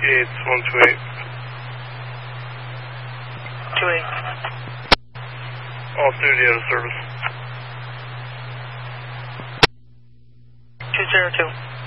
It's 128. 28. Off duty out of service. 202.